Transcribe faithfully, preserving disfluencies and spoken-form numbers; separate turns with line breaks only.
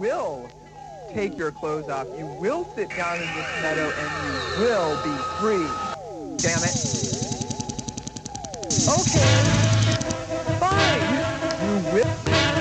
will take your clothes off. You will sit down in this meadow and you will be free. Damn it. Okay.